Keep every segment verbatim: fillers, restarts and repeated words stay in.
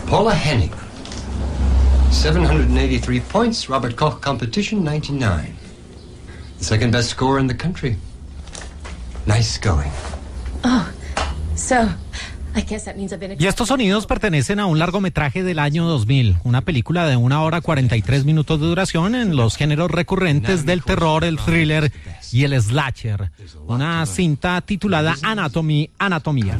Paula Hennig. seven hundred eighty-three points, Robert Koch competition ninety-nine. The second best scorer in the country. Nice going. Oh, so... Y estos sonidos pertenecen a un largometraje del año dos mil, una película de una hora cuarenta y tres minutos de duración en los géneros recurrentes del terror, el thriller y el slasher. Una cinta titulada Anatomy, Anatomía.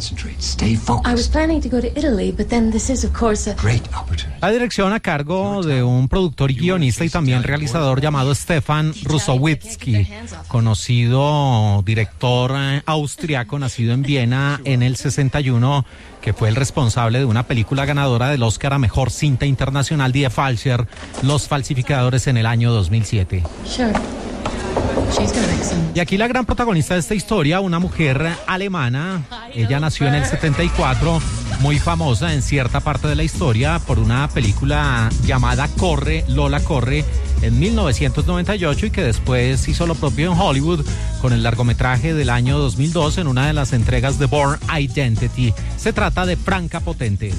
La dirección a cargo de un productor y guionista y también realizador llamado Stefan Rusowitsky, conocido director austriaco nacido en Viena en el sesenta y uno, que fue el responsable de una película ganadora del Oscar a Mejor Cinta Internacional, Die Falscher, Los Falsificadores, en el año dos mil siete. Sure. Y aquí la gran protagonista de esta historia, una mujer alemana. Ella nació en el setenta y cuatro, muy famosa en cierta parte de la historia por una película llamada Corre, Lola Corre, en mil novecientos noventa y ocho, y que después hizo lo propio en Hollywood con el largometraje del año dos mil dos en una de las entregas de Bourne Identity. Se trata de Franka Potente.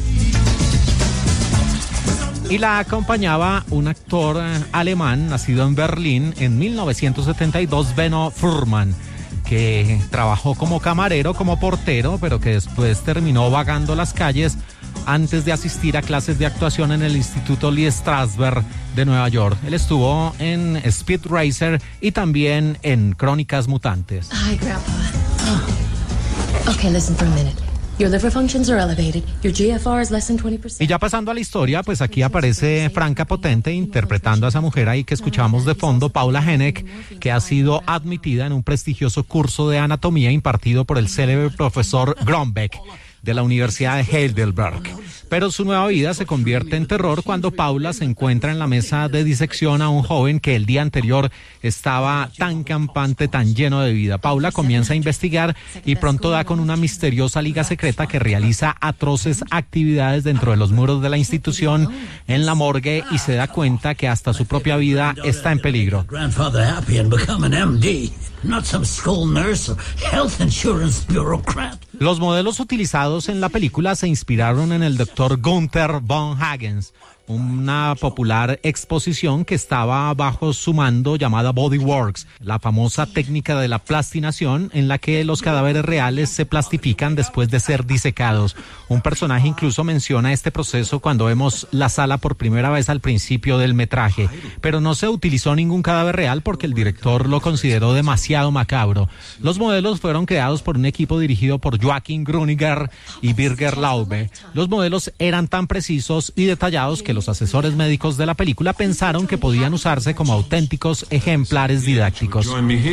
Y la acompañaba un actor alemán nacido en Berlín en mil novecientos setenta y dos, Benno Furman, que trabajó como camarero, como portero, pero que después terminó vagando las calles antes de asistir a clases de actuación en el Instituto Lee Strasberg de Nueva York. Él estuvo en Speed Racer y también en Crónicas Mutantes. Hi, Grandpa. Oh. Okay, listen for a minute. Your liver functions are elevated. Your G F R is less than twenty percent. Y ya pasando a la historia, pues aquí aparece Franka Potente interpretando a esa mujer ahí que escuchamos de fondo, Paula Hennig, que ha sido admitida en un prestigioso curso de anatomía impartido por el célebre profesor Grombeck de la Universidad de Heidelberg. Pero su nueva vida se convierte en terror cuando Paula se encuentra en la mesa de disección a un joven que el día anterior estaba tan campante, tan lleno de vida. Paula comienza a investigar y pronto da con una misteriosa liga secreta que realiza atroces actividades dentro de los muros de la institución, en la morgue, y se da cuenta que hasta su propia vida está en peligro. Los modelos utilizados en la película se inspiraron en el doctor Gunther von Hagens, una popular exposición que estaba bajo su mando llamada Bodyworks, la famosa técnica de la plastinación en la que los cadáveres reales se plastifican después de ser disecados. Un personaje incluso menciona este proceso cuando vemos la sala por primera vez al principio del metraje, pero no se utilizó ningún cadáver real porque el director lo consideró demasiado macabro. Los modelos fueron creados por un equipo dirigido por Joachim Grüniger y Birger Laube. Los modelos eran tan precisos y detallados que los asesores médicos de la película pensaron que podían usarse como auténticos ejemplares didácticos.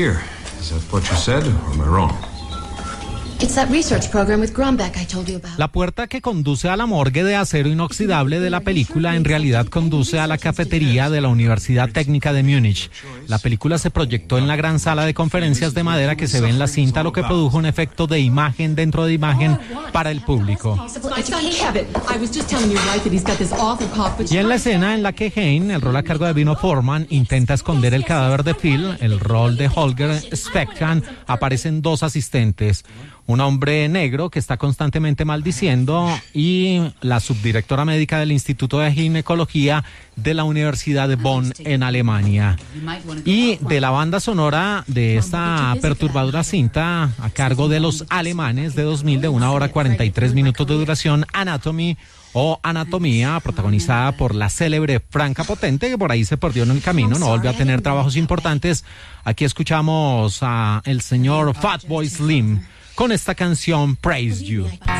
La puerta que conduce a la morgue de acero inoxidable de la película en realidad conduce a la cafetería de la Universidad Técnica de Múnich. La película se proyectó en la gran sala de conferencias de madera que se ve en la cinta, lo que produjo un efecto de imagen dentro de imagen para el público. Y en la escena en la que Hein, el rol a cargo de Benno Furman, intenta esconder el cadáver de Phil, el rol de Holger Speckhan, aparecen dos asistentes. Un hombre negro que está constantemente maldiciendo y la subdirectora médica del Instituto de Ginecología de la Universidad de Bonn en Alemania. Y de la banda sonora de esta perturbadora cinta a cargo de los alemanes de dos mil, de una hora cuarenta y tres minutos de duración, Anatomy o Anatomía, protagonizada por la célebre Franka Potente, que por ahí se perdió en el camino, no volvió a tener trabajos importantes. Aquí escuchamos a el señor Fatboy Slim con esta canción Praise You.